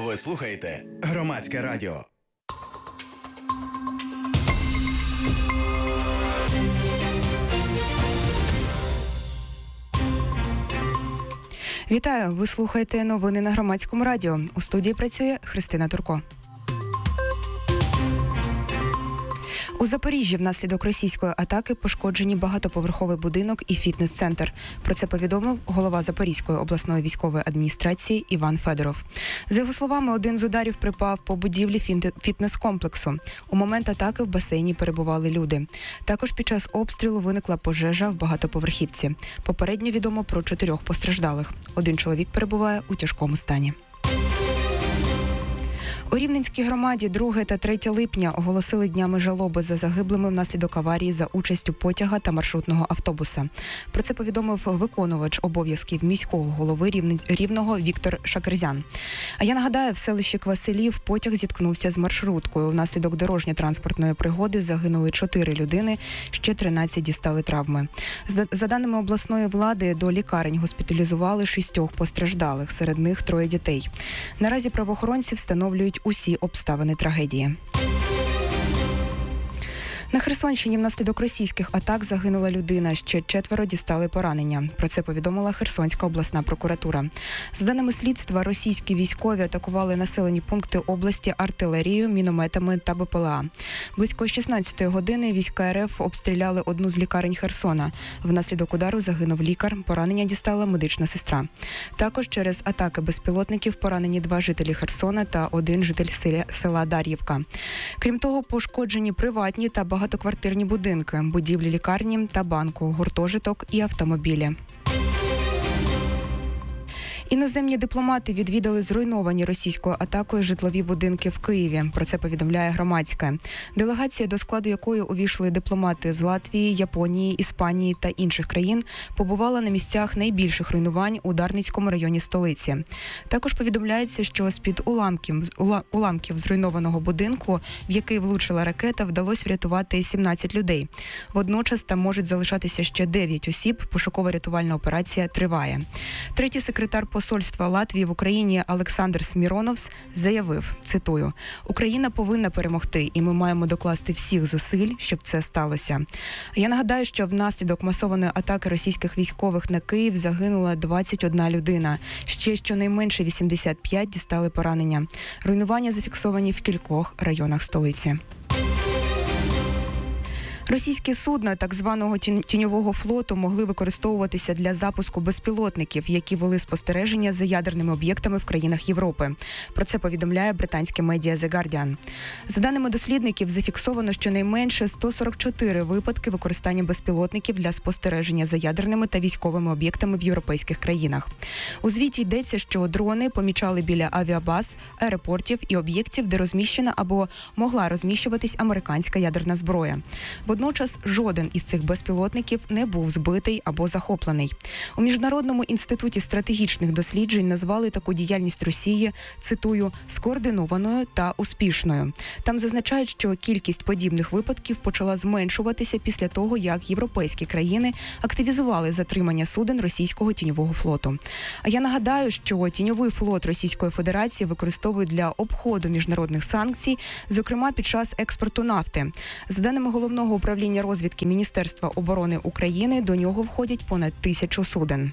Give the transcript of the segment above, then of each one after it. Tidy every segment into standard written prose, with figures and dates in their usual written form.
Ви слухаєте Громадське радіо. Вітаю! Ви слухаєте новини на Громадському радіо. У студії працює Христина Турко. У Запоріжжі внаслідок російської атаки пошкоджені багатоповерховий будинок і фітнес-центр. Про це повідомив голова Запорізької обласної військової адміністрації Іван Федоров. За його словами, один з ударів припав по будівлі фітнес-комплексу. У момент атаки в басейні перебували люди. Також під час обстрілу виникла пожежа в багатоповерхівці. Попередньо відомо про 4 постраждалих. Один чоловік перебуває у тяжкому стані. У Рівненській громаді 2 та 3 липня оголосили днями жалоби за загиблими внаслідок аварії за участю потяга та маршрутного автобуса. Про це повідомив виконувач обов'язків міського голови Рівного Віктор Шакерзян. А я нагадаю, в селищі Квасилів потяг зіткнувся з маршруткою. Внаслідок дорожньо-транспортної пригоди загинули 4 людини, ще 13 дістали травми. За даними обласної влади, до лікарень госпіталізували 6 постраждалих, серед них 3 дітей. Наразі правоохоронці встановлюють усі обставини трагедії. На Херсонщині внаслідок російських атак загинула людина, ще 4 дістали поранення. Про це повідомила Херсонська обласна прокуратура. За даними слідства, російські військові атакували населені пункти області артилерією, мінометами та БПЛА. Близько 16-ї години війська РФ обстріляли одну з лікарень Херсона. Внаслідок удару загинув лікар, поранення дістала медична сестра. Також через атаки безпілотників поранені 2 жителі Херсона та 1 житель села Дар'ївка. Крім того, пошкоджені приватні та багатоквартирні будинки, будівлі лікарні та банку, гуртожиток і автомобілі. Іноземні дипломати відвідали зруйновані російською атакою житлові будинки в Києві. Про це повідомляє Громадське. Делегація, до складу якої увійшли дипломати з Латвії, Японії, Іспанії та інших країн, побувала на місцях найбільших руйнувань у Дарницькому районі столиці. Також повідомляється, що з-під уламків зруйнованого будинку, в який влучила ракета, вдалося врятувати 17 людей. Водночас там можуть залишатися ще 9 осіб. Пошукова рятувальна операція триває. Третій секретар посольства Латвії в Україні Олександр Сміроновс заявив, цитую, «Україна повинна перемогти, і ми маємо докласти всіх зусиль, щоб це сталося». Я нагадаю, що внаслідок масованої атаки російських військових на Київ загинула 21 людина. Ще щонайменше 85 дістали поранення. Руйнування зафіксовані в кількох районах столиці. Російські судна так званого тіньового флоту могли використовуватися для запуску безпілотників, які вели спостереження за ядерними об'єктами в країнах Європи. Про це повідомляє британське медіа The Guardian. За даними дослідників, зафіксовано щонайменше 144 випадки використання безпілотників для спостереження за ядерними та військовими об'єктами в європейських країнах. У звіті йдеться, що дрони помічали біля авіабаз, аеропортів і об'єктів, де розміщена або могла розміщуватись американська ядерна зброя. Водночас жоден із цих безпілотників не був збитий або захоплений. У Міжнародному інституті стратегічних досліджень назвали таку діяльність Росії, цитую, «скоординованою та успішною». Там зазначають, що кількість подібних випадків почала зменшуватися після того, як європейські країни активізували затримання суден російського тіньового флоту. А я нагадаю, що тіньовий флот Російської Федерації використовують для обходу міжнародних санкцій, зокрема під час експорту нафти. За даними Головного управління розвідки Міністерства оборони України, до нього входять понад 1000 суден.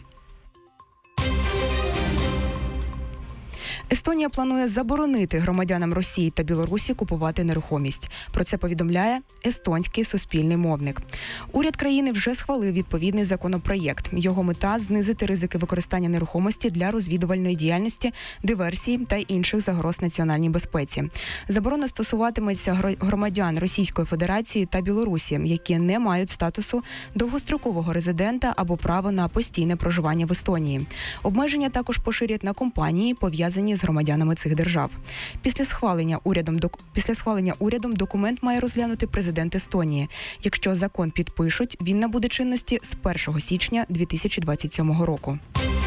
Естонія планує заборонити громадянам Росії та Білорусі купувати нерухомість. Про це повідомляє естонський суспільний мовник. Уряд країни вже схвалив відповідний законопроєкт. Його мета – знизити ризики використання нерухомості для розвідувальної діяльності, диверсії та інших загроз національній безпеці. Заборона стосуватиметься громадян Російської Федерації та Білорусі, які не мають статусу довгострокового резидента або право на постійне проживання в Естонії. Обмеження також поширять на компанії, пов'язані з громадянами цих держав. Після схвалення урядом документ має розглянути президент Естонії. Якщо закон підпишуть, він набуде чинності з 1 січня 2027 року.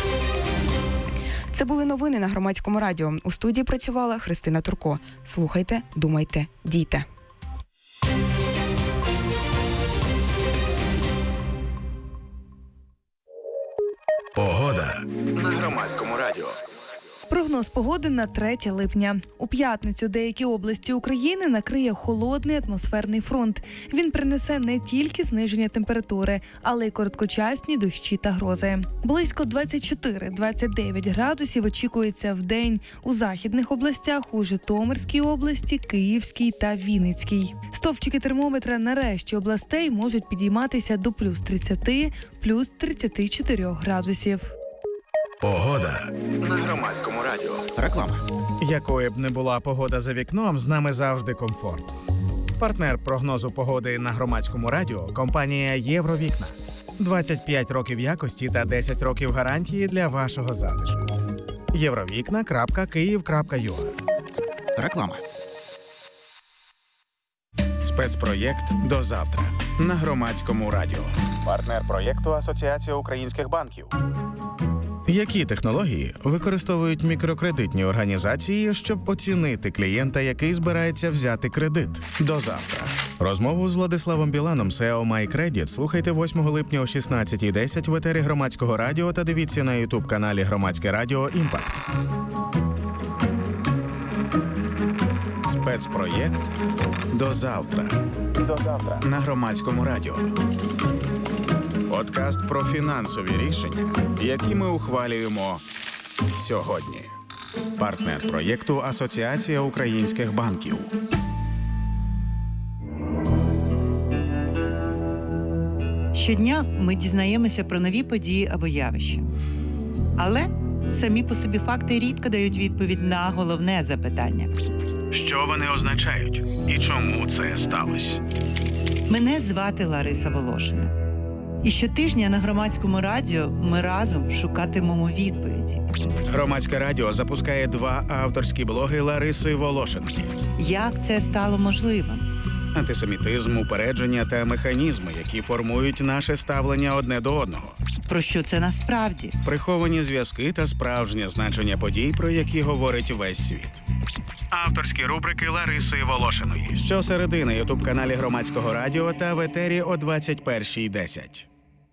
Це були новини на Громадському радіо. У студії працювала Христина Турко. Слухайте, думайте, дійте. Погода на Громадському радіо. Прогноз погоди на 3 липня. У п'ятницю деякі області України накриє холодний атмосферний фронт. Він принесе не тільки зниження температури, але й короткочасні дощі та грози. Близько 24-29 градусів очікується в день у західних областях, у Житомирській області, Київській та Вінницькій. Стовпчики термометра на решті областей можуть підійматися до плюс 30, плюс 34 градусів. Погода на Громадському радіо. Реклама. Якою б не була погода за вікном, з нами завжди комфорт. Партнер прогнозу погоди на Громадському радіо – компанія «Євровікна». 25 років якості та 10 років гарантії для вашого затишку. Євровікна.Київ.ua. Реклама. Спецпроєкт «До завтра» на Громадському радіо. Партнер проєкту Асоціація українських банків. Які технології використовують мікрокредитні організації, щоб оцінити клієнта, який збирається взяти кредит? До завтра. Розмову з Владиславом Біланом, SEO MyCredit, слухайте 8 липня о 16:10 в етері Громадського радіо та дивіться на YouTube-каналі Громадське радіо «Імпакт». Спецпроєкт «До завтра». До завтра на Громадському радіо. Подкаст про фінансові рішення, які ми ухвалюємо сьогодні. Партнер проєкту Асоціація українських банків. Щодня ми дізнаємося про нові події або явища. Але самі по собі факти рідко дають відповідь на головне запитання. Що вони означають і чому це сталося? Мене звати Лариса Волошина. І щотижня на Громадському радіо ми разом шукатимемо відповіді. Громадське радіо запускає 2 авторські блоги Лариси Волошинки. Як це стало можливим? Антисемітизм, упередження та механізми, які формують наше ставлення одне до одного. Про що це насправді? Приховані зв'язки та справжнє значення подій, про які говорить весь світ. Авторські рубрики Лариси Волошиної. Щосереди на ютуб-каналі Громадського радіо та в етері о 21:10.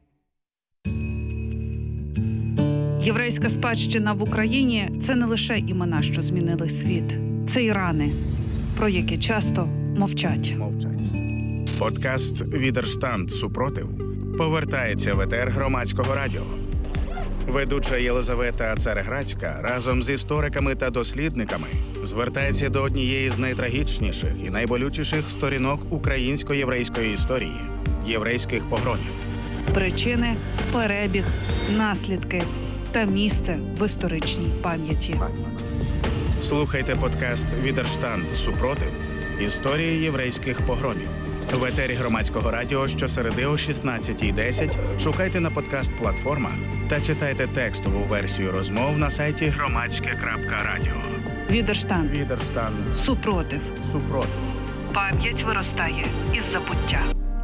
Єврейська спадщина в Україні – це не лише імена, що змінили світ. Це і рани, про які часто мовчать. Подкаст «Відерштанд. Супротив» повертається в етер Громадського радіо. Ведуча Єлизавета Цареградська разом з істориками та дослідниками звертається до однієї з найтрагічніших і найболючіших сторінок українсько-єврейської історії – єврейських погромів. Причини, перебіг, наслідки та місце в історичній пам'яті. Слухайте подкаст «Відерштанд. Супротив. Історії єврейських погромів». В етері Громадського радіо щосереди о 16:10 шукайте на подкаст-платформах та читайте текстову версію розмов на сайті громадське.радіо. Відерштанд. Супротив. Пам'ять виростає із забуття.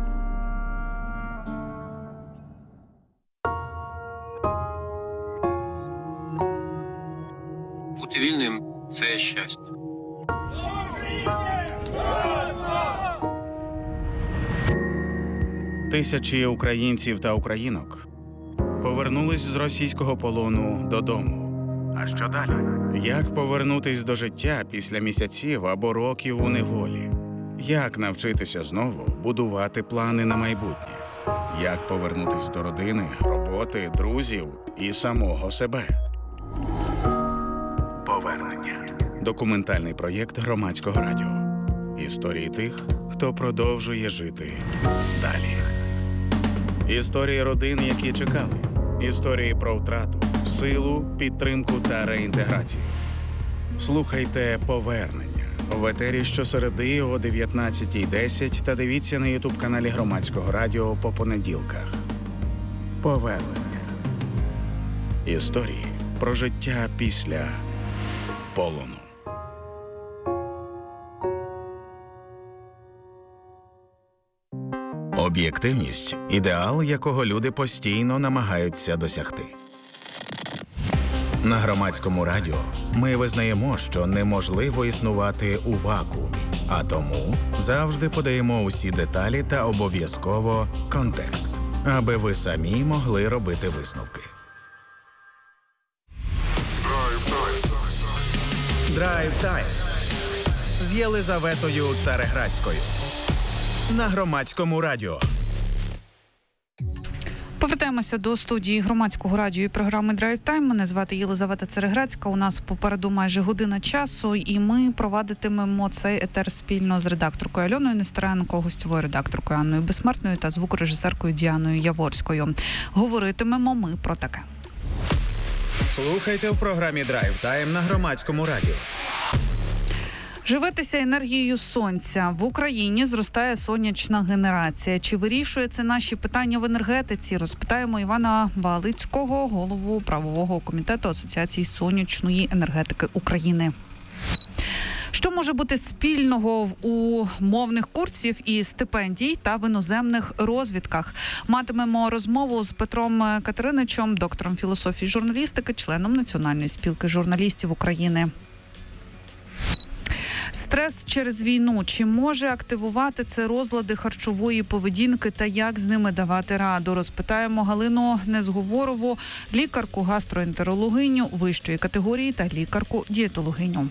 Бути вільним – це щастя. Тисячі українців та українок повернулись з російського полону додому. А що далі? Як повернутись до життя після місяців або років у неволі? Як навчитися знову будувати плани на майбутнє? Як повернутись до родини, роботи, друзів і самого себе? Повернення. Документальний проєкт Громадського радіо. Історії тих, хто продовжує жити далі. Історії родин, які чекали. Історії про втрату, силу, підтримку та реінтеграцію. Слухайте «Повернення» в етері щосереди о 19:10 та дивіться на ютуб-каналі Громадського радіо по понеділках. Повернення. Історії про життя після полону. Об'єктивність – ідеал, якого люди постійно намагаються досягти. На Громадському радіо ми визнаємо, що неможливо існувати у вакуумі, а тому завжди подаємо усі деталі та обов'язково контекст, аби ви самі могли робити висновки. Драйв-тайм з Єлизаветою Цареградською на Громадському радіо. Повертаємося до студії Громадського радіо і програми «Драйв Тайм». Мене звати Єлизавета Цареградська. У нас попереду майже година часу, і ми провадитимемо цей етер спільно з редакторкою Альоною Нестеренко, гостьовою редакторкою Анною Безсмертною та звукорежисеркою Діаною Яворською. Говоритимемо ми про таке. Слухайте в програмі «Драйв Тайм» на Громадському радіо. Живитися енергією сонця. В Україні зростає сонячна генерація. Чи вирішує це наші питання в енергетиці? Розпитаємо Івана Балицького, голову правового комітету Асоціації сонячної енергетики України. Що може бути спільного у мовних курсів і стипендій та в іноземних розвідках? Матимемо розмову з Петром Катериничем, доктором філософії журналістики, членом Національної спілки журналістів України. Стрес через війну. Чи може активувати це розлади харчової поведінки та як з ними давати раду? Розпитаємо Галину Незговорову, лікарку-гастроентерологиню вищої категорії та лікарку-дієтологиню.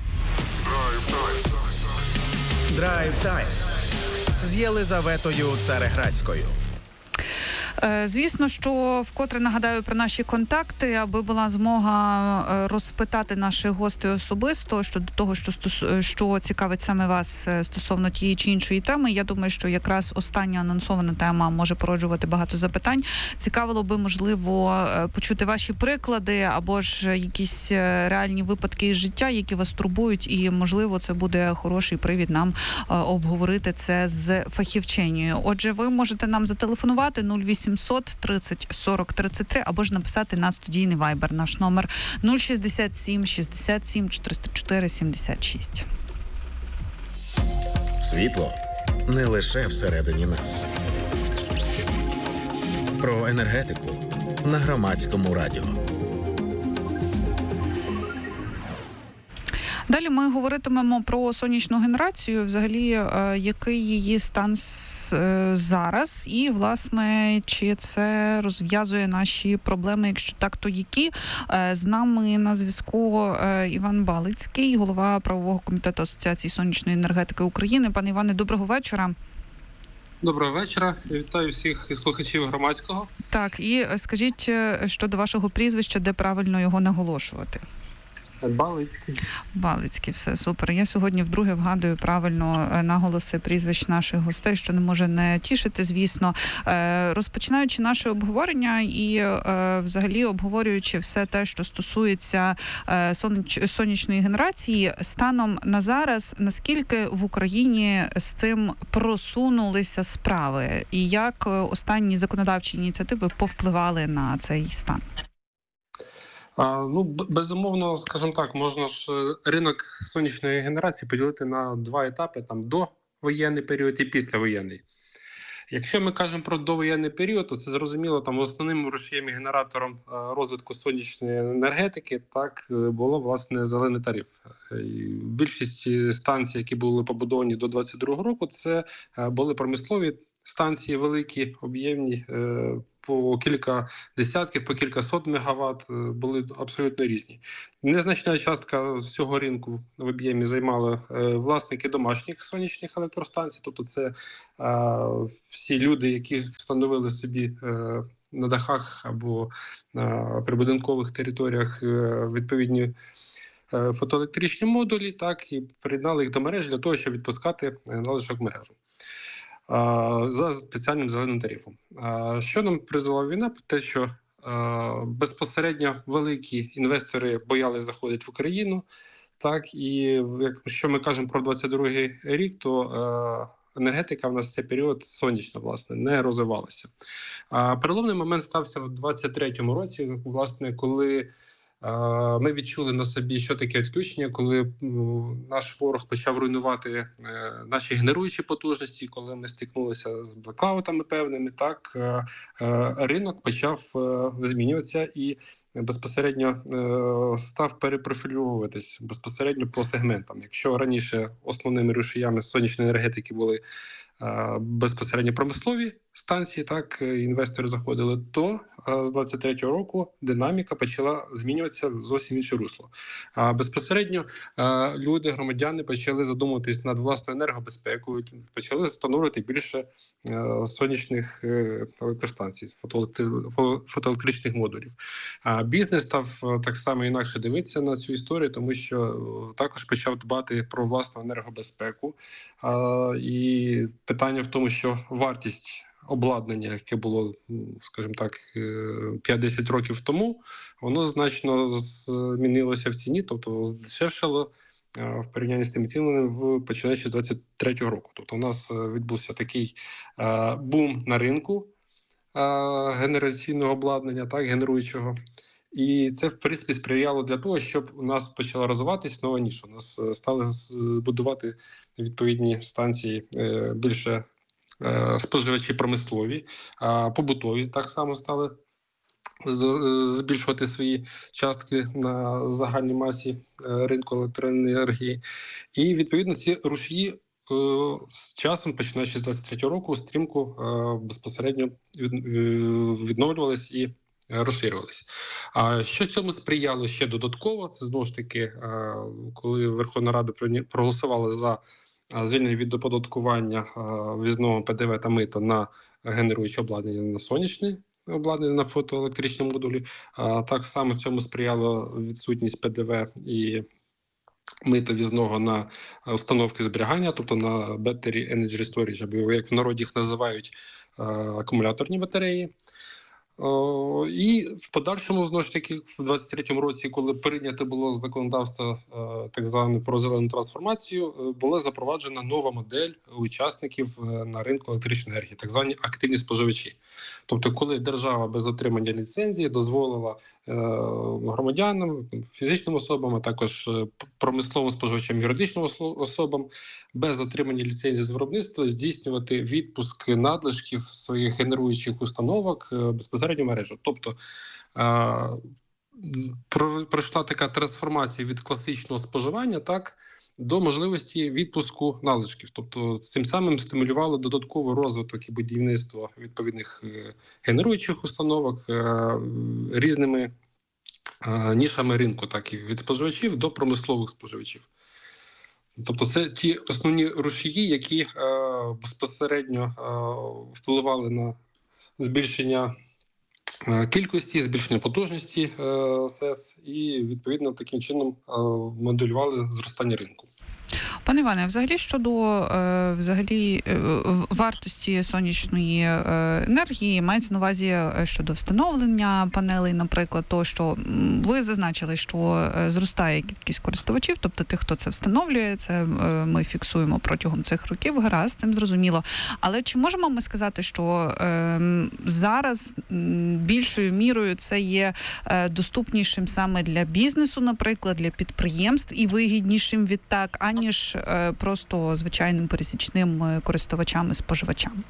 Драйв-тайм з Єлизаветою Цареградською. Звісно, що вкотре нагадаю про наші контакти, аби була змога розпитати наших гостей особисто щодо того, що цікавить саме вас стосовно тієї чи іншої теми. Я думаю, що якраз остання анонсована тема може породжувати багато запитань. Цікавило би, можливо, почути ваші приклади або ж якісь реальні випадки із життя, які вас турбують, і, можливо, це буде хороший привід нам обговорити це з фахівчинею. Отже, ви можете нам зателефонувати 0800 30 40 33 або ж написати на студійний вайбер. Наш номер 067 67 404 76. Світло не лише всередині нас. Про енергетику на Громадському радіо. Далі ми говоритимемо про сонячну генерацію, взагалі, який її стан зараз, і, власне, чи це розв'язує наші проблеми, якщо так, то які. З нами на зв'язку Іван Балицький, голова правового комітету Асоціації сонячної енергетики України. Пане Іване, доброго вечора. Доброго вечора. Вітаю всіх слухачів Громадського. Так, і скажіть щодо вашого прізвища, де правильно його наголошувати. Балицький. Балицький, все, супер. Я сьогодні вдруге вгадую правильно наголоси прізвищ наших гостей, що не може не тішити, звісно. Розпочинаючи наше обговорення і взагалі обговорюючи все те, що стосується сонячної генерації, станом на зараз, наскільки в Україні з цим просунулися справи? І як останні законодавчі ініціативи повпливали на цей стан? Безумовно, скажімо так, можна ж ринок сонячної генерації поділити на два етапи, там довоєнний період і післявоєнний. Якщо ми кажемо про довоєнний період, то це зрозуміло, там основним рушієм і генератором розвитку сонячної енергетики так було, власне, зелений тариф. Більшість станцій, які були побудовані до 2022 року, це були промислові станції великі, об'ємні, по кілька десятків, по кількасот мегаватт, були абсолютно різні. Незначна частка з цього ринку в об'ємі займали власники домашніх сонячних електростанцій, тобто це всі люди, які встановили собі на дахах або на прибудинкових територіях відповідні фотоелектричні модулі, так, і приєднали їх до мережі для того, щоб відпускати надлишок мережу за спеціальним зеленим тарифом. Що нам призвела війна? Те, що безпосередньо великі інвестори боялись заходити в Україну, так, і якщо ми кажемо про 22-й рік, то енергетика в нас в цей період сонячна, власне, не розвивалася. Переломний момент стався в 23-му році, власне, коли ми відчули на собі, що таке відключення, коли наш ворог почав руйнувати наші генеруючі потужності, коли ми стикнулися з блекаутами певними, так ринок почав змінюватися і безпосередньо став перепрофільовуватись безпосередньо по сегментам. Якщо раніше основними рушіями сонячної енергетики були безпосередньо промислові станції, так, інвестори заходили, то з 23-го року динаміка почала змінюватися зовсім інше русло. Безпосередньо люди, громадяни почали задумуватись над власною енергобезпекою, почали встановлювати більше сонячних електростанцій, фотоелектричних модулів. Бізнес став так само інакше дивитися на цю історію, тому що також почав дбати про власну енергобезпеку. І питання в тому, що вартість обладнання, яке було, скажімо так, 5-10 років тому, воно значно змінилося в ціні, тобто здешевшало в порівнянні з тими цінами починаючи з 23-го року. Тобто у нас відбувся такий бум на ринку генераційного обладнання, так, генеруючого. І це, в принципі, сприяло для того, щоб у нас почала розвиватись нова ніша. У нас стали будувати відповідні станції більше споживачі промислові, побутові так само стали збільшувати свої частки на загальній масі ринку електроенергії. І, відповідно, ці рушії з часом, починаючи з 23-го року, стрімко безпосередньо відновлювались і розширювались. А що цьому сприяло ще додатково? Це, знову ж таки, коли Верховна Рада проголосувала за звільнення від оподаткування ввізного ПДВ та мито на генеруюче обладнання, на сонячне обладнання, на фотоелектричному модулі. Так само цьому сприяло відсутність ПДВ і мито ввізного на установки зберігання, тобто на Battery Energy Storage, або як в народі їх називають, акумуляторні батареї. І в подальшому, знову ж таки, в 23-му році, коли прийнято було законодавство так зване про зелену трансформацію, була запроваджена нова модель учасників на ринку електричної енергії, так звані активні споживачі. Тобто, коли держава без отримання ліцензії дозволила громадянам, фізичним особам, а також промисловим споживачам, юридичним особам без отримання ліцензії з виробництва здійснювати відпуск надлишків своїх генеруючих установок безпосередньо в мережу. Тобто пройшла така трансформація від класичного споживання, так, до можливості відпуску надлишків. Тобто цим самим стимулювало додатковий розвиток і будівництво відповідних генеруючих установок різними нішами ринку, так і від споживачів до промислових споживачів. Тобто це ті основні рушії, які безпосередньо впливали на збільшення кількості, збільшення потужності СЕС і, відповідно, таким чином моделювали зростання ринку. Пане Іване, взагалі щодо вартості сонячної енергії, мається на увазі щодо встановлення панелей, наприклад, то, що ви зазначили, що зростає кількість користувачів, тобто тих, хто це встановлює, це ми фіксуємо протягом цих років, гаразд, цим зрозуміло. Але чи можемо ми сказати, що зараз більшою мірою це є доступнішим саме для бізнесу, наприклад, для підприємств і вигіднішим відтак, аніж просто звичайним пересічним користувачам і споживачам?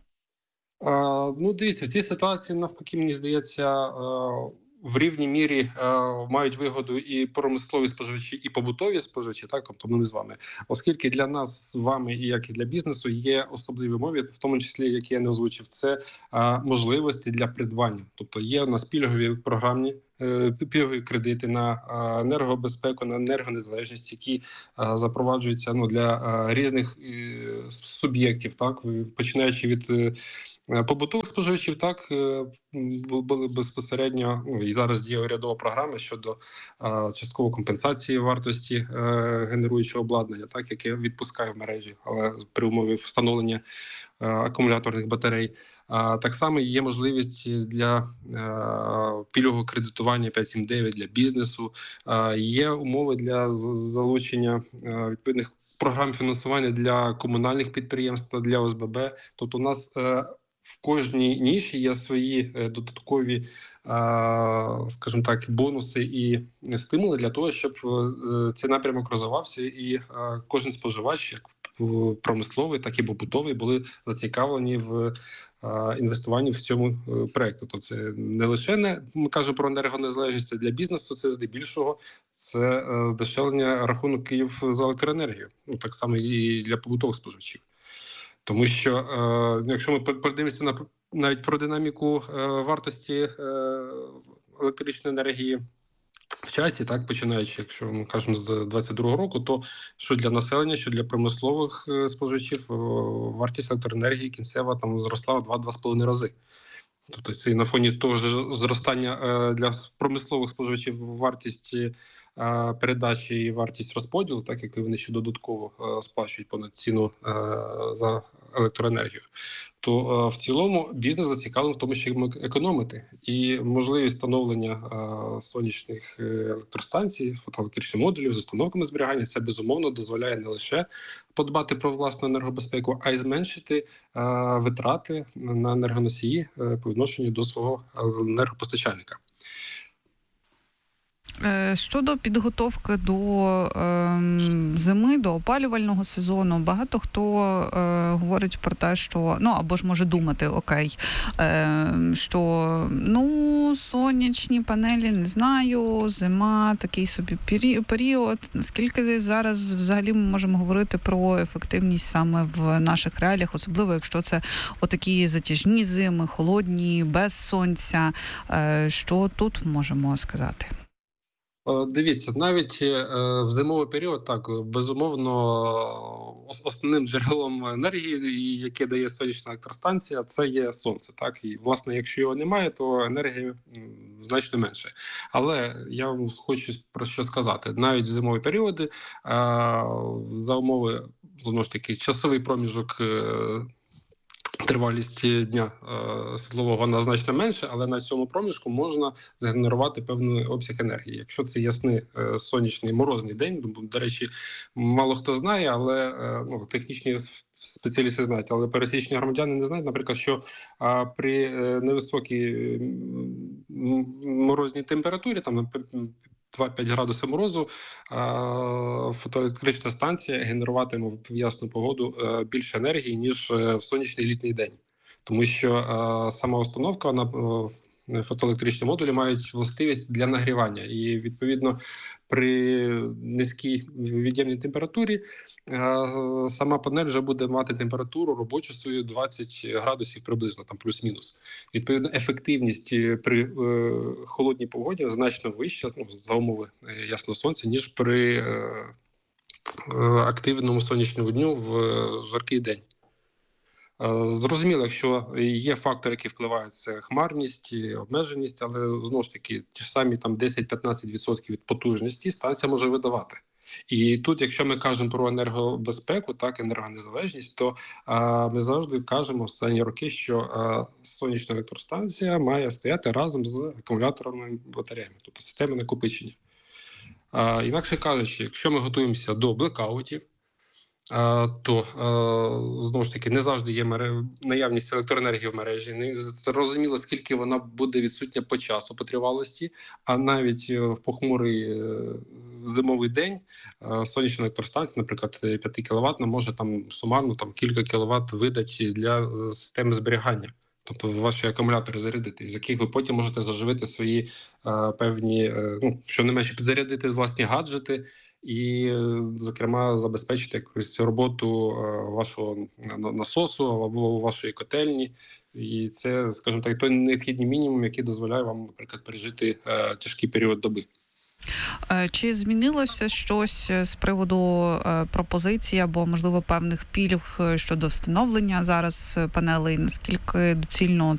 Ну, дивіться, в цій ситуації, навпаки, мені здається, в рівній мірі мають вигоду і промислові споживачі, і побутові споживачі, так, тобто ми з вами. Оскільки для нас з вами, і як і для бізнесу, є особливі умови, в тому числі, які я не озвучив, це можливості для придбання. Тобто є у нас пільгові програмні, пільгові кредити на енергобезпеку, на енергонезалежність, які запроваджуються для різних суб'єктів, так, починаючи від побутових споживачів, так, були безпосередньо, і зараз є урядова програма щодо часткової компенсації вартості генеруючого обладнання, так, яке відпускає в мережі, але при умові встановлення акумуляторних батарей. Так само є можливість для пільгового кредитування 5.7.9 для бізнесу, є умови для залучення відповідних програм фінансування для комунальних підприємств, для ОСББ. Тобто у нас в кожній ніші є свої додаткові, скажімо так, бонуси і стимули для того, щоб цей напрямок розвивався, і кожен споживач, як промисловий, так і побутовий, були зацікавлені в інвестуванні в цьому проєкту. Тобто це не лише ми кажемо про енергонезалежність, а для бізнесу це здебільшого це здешевлення рахунків за електроенергію. Так само і для побутових споживачів. Тому що якщо ми подивимося навіть про динаміку вартості електричної енергії в часі, так, починаючи, якщо ми кажемо з 22-го року, то що для населення, що для промислових споживачів вартість електроенергії кінцева там зросла в 2-2,5 рази. Тобто це на фоні того ж зростання для промислових споживачів вартість передачі і вартість розподілу, так як вони ще додатково сплачують понад ціну за електроенергію, то в цілому бізнес зацікавлений в тому, щоб економити. І можливість встановлення сонячних електростанцій, фотоелектричних модулів з установками зберігання, це безумовно дозволяє не лише подбати про власну енергобезпеку, а й зменшити витрати на енергоносії по відношенню до свого енергопостачальника. Щодо підготовки до зими, до опалювального сезону, багато хто говорить про те, що, або ж може думати, що, сонячні панелі, не знаю, зима, такий собі період. Наскільки зараз взагалі ми можемо говорити про ефективність саме в наших реаліях, особливо якщо це отакі затяжні зими, холодні, без сонця. Що тут можемо сказати? Дивіться, навіть в зимовий період, так, безумовно, основним джерелом енергії, яке дає сонячна електростанція, це є сонце. Так? І, власне, якщо його немає, то енергії значно менше. Але я вам хочу про що сказати. Навіть в зимові періоди за умови, знову ж таки, часовий проміжок тривалість дня світлового вона значно менше, але на цьому проміжку можна згенерувати певний обсяг енергії. Якщо це ясний сонячний морозний день, до речі, мало хто знає, але технічні спеціалісти знають, але пересічні громадяни не знають, наприклад, що при невисокій морозній температурі, там 2-5 градусів морозу, фотоелектрична станція генеруватиме в ясну погоду більше енергії, ніж в сонячний літній день. Тому що сама установка на фотоелектричні модулі мають властивість для нагрівання. І, відповідно, при низькій від'ємній температурі сама панель вже буде мати температуру робочу свою 20 градусів приблизно, там плюс-мінус. Відповідно, ефективність при холодній погоді значно вища, за умови ясного сонця, ніж при активному сонячному дню в жаркий день. Зрозуміло, якщо є фактори, які впливають, це хмарність, обмеженість, але, знову ж таки, ті ж самі 10-15% від потужності станція може видавати. І тут, якщо ми кажемо про енергобезпеку, так, енергонезалежність, то ми завжди кажемо останні роки, що сонячна електростанція має стояти разом з акумуляторними батареями, тобто системи накопичення. Інакше кажучи, якщо ми готуємося до блекаутів, то, знову ж таки, не завжди є наявність електроенергії в мережі, не зрозуміло, скільки вона буде відсутня по часу, по тривалості, а навіть в похмурий зимовий день сонячна електростанція, наприклад, 5 кВт, може сумарно кілька кіловат видати для системи зберігання. Тобто ваші акумулятори зарядити, з яких ви потім можете заживити свої певні, щонайменше підзарядити власні гаджети і, зокрема, забезпечити якусь роботу вашого насосу або вашої котельні. І це, скажімо так, той необхідний мінімум, який дозволяє вам, наприклад, пережити тяжкий період доби. Чи змінилося щось з приводу пропозицій або, можливо, певних пільг щодо встановлення зараз панелей? Наскільки доцільно